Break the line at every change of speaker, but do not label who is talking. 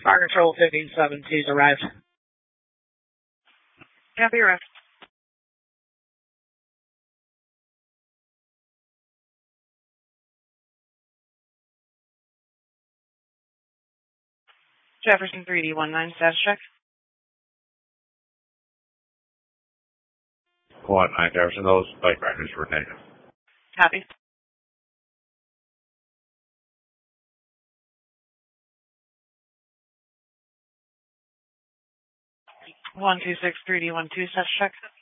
Fire Control 15-7, arrived.
Copy, arrived. Jefferson 3D19, status check.
Quad 9 Jefferson, those bike riders were negative.
Copy. One two six 3D12, status check.